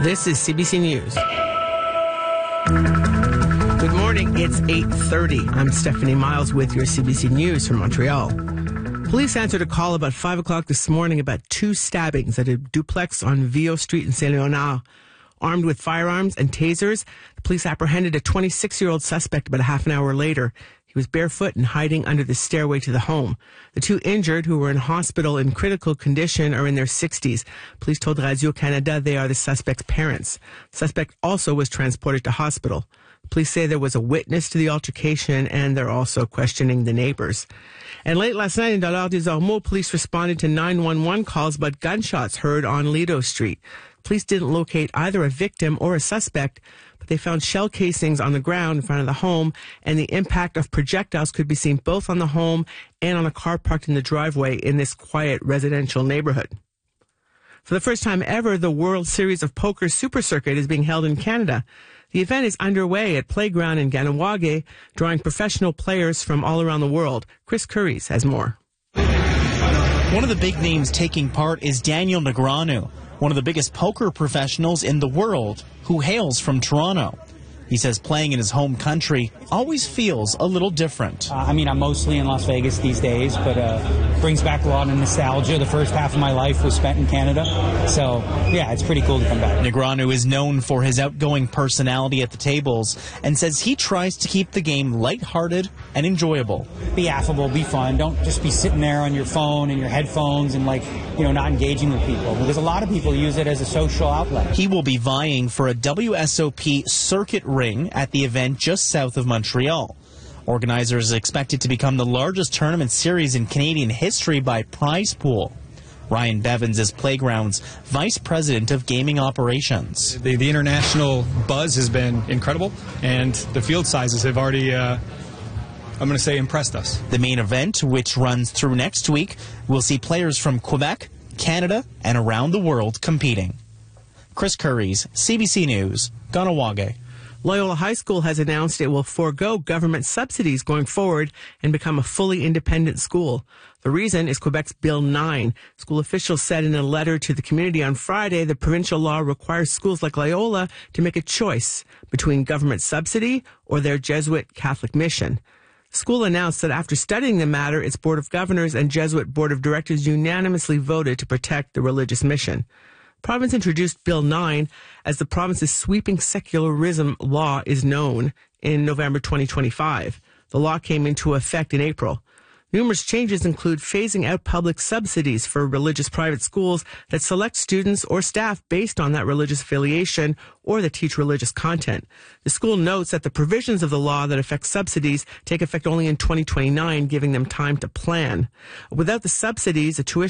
This is CBC News. Good morning. It's 8:30. I'm Stephanie Miles with your CBC News from Montreal. Police answered a call about 5 o'clock this morning about two stabbings at a duplex on Viau Street in Saint-Léonard. Armed with firearms and tasers, the police apprehended a 26-year-old suspect about a half an hour later. He was barefoot and hiding under the stairway to the home. The two injured, who were in hospital in critical condition, are in their 60s. Police told Radio-Canada they are the suspect's parents. The suspect also was transported to hospital. Police say there was a witness to the altercation, and they're also questioning the neighbors. And late last night in Dollard des Ormeaux, police responded to 911 calls about gunshots heard on Lido Street. Police didn't locate either a victim or a suspect, but they found shell casings on the ground in front of the home, and the impact of projectiles could be seen both on the home and on a car parked in the driveway in this quiet residential neighborhood. For the first time ever, the World Series of Poker Super Circuit is being held in Canada. The event is underway at Playground in Ganawage, drawing professional players from all around the world. Chris Curries has more. One of the big names taking part is Daniel Negreanu, one of the biggest poker professionals in the world, who hails from Toronto. He says playing in his home country always feels a little different. I'm mostly in Las Vegas these days, but brings back a lot of nostalgia. The first half of my life was spent in Canada. So, yeah, it's pretty cool to come back. Negreanu is known for his outgoing personality at the tables and says he tries to keep the game lighthearted and enjoyable. Be affable, be fun. Don't just be sitting there on your phone and your headphones and, not engaging with people. Because a lot of people use it as a social outlet. He will be vying for a WSOP circuit ring at the event just south of Montreal. Organizers expect it to become the largest tournament series in Canadian history by prize pool. Ryan Bevins is Playground's Vice President of Gaming Operations. The international buzz has been incredible, and the field sizes have already, impressed us. The main event, which runs through next week, will see players from Quebec, Canada, and around the world competing. Chris Curries, CBC News, Ganawage. Loyola High School has announced it will forego government subsidies going forward and become a fully independent school. The reason is Quebec's Bill 9. School officials said in a letter to the community on Friday the provincial law requires schools like Loyola to make a choice between government subsidy or their Jesuit Catholic mission. The school announced that after studying the matter, its Board of Governors and Jesuit Board of Directors unanimously voted to protect the religious mission. The province introduced Bill 9 as the province's sweeping secularism law is known in November 2025. The law came into effect in April. Numerous changes include phasing out public subsidies for religious private schools that select students or staff based on that religious affiliation or that teach religious content. The school notes that the provisions of the law that affect subsidies take effect only in 2029, giving them time to plan. Without the subsidies, a tuition